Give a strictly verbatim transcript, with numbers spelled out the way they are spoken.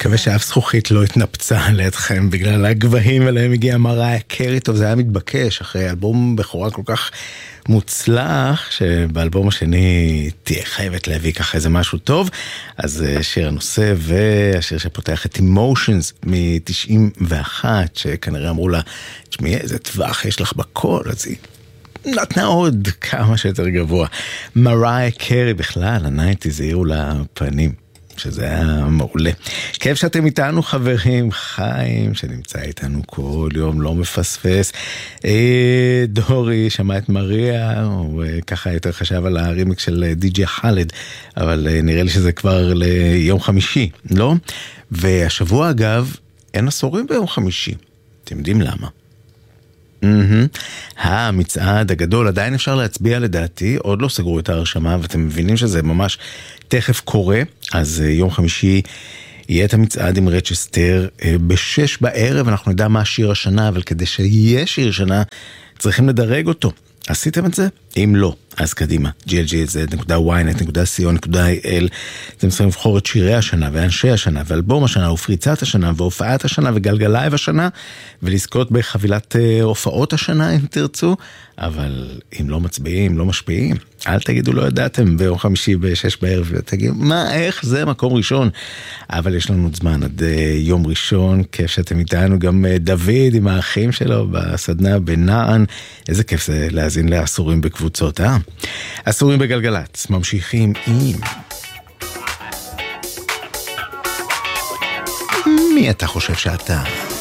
מקווה שאף זכוכית לא התנפצה לידכם בגלל הגבהים עליהם הגיעה מריה קרי. טוב, זה היה מתבקש אחרי אלבום בכורה כל כך מוצלח, שבאלבום השני תהיה חייבת להביא ככה איזה משהו טוב. אז שיר הנושא והשיר שפותח את Emotions מ-תשעים ואחת, שכנראה אמרו לה, תשמעי איזה טווח יש לך בקול, אז היא נתנה עוד כמה שיותר גבוה. מריה קרי בכלל, הנייטי זהירו לפנים, שזה היה מעולה. כיף שאתם איתנו חברים, חיים שנמצא איתנו כל יום, לא מפספס. דורי שמע את מריה, הוא ככה יותר חשב על הרימיק של די-ג'יי חאלד, אבל נראה לי שזה כבר ליום חמישי, לא? והשבוע אגב, אין עשורים ביום חמישי. אתם יודעים למה? Mm-hmm. המצעד הגדול, עדיין אפשר להצביע לדעתי, עוד לא סגרו את ההרשמה, ואתם מבינים שזה ממש תכף קורה. אז יום חמישי יהיה את המצעד עם רצ'סטר בשש בערב, אנחנו נדע מה שיר השנה, אבל כדי שיהיה שיר השנה צריכים לדרג אותו. עשיתם את זה? אם לא, אז קדימה, ג'י אל ג'י זד נקודה וואי נט נקודה סי או נקודה איי אל. אתם צריכים לבחור את שירי השנה ואנשי השנה ואלבום השנה ופריצת השנה והופעת השנה וגלגלייב השנה, ולזכות בחבילת הופעות השנה אם תרצו. אבל אם לא מצביעים, לא משפיעים, אל תגידו לא ידעתם ביום חמישי בשש בערב, ותגידו מה, איך זה מקום ראשון. אבל יש לנו זמן עד יום ראשון. כיף שאתם איתנו, גם דוד עם האחים שלו בסדנה בנען, איזה כיף זה להזין לאסורים בקבוצות, אה? אסורים בגלגלץ, ממשיכים עם מי אתה חושב שאתה?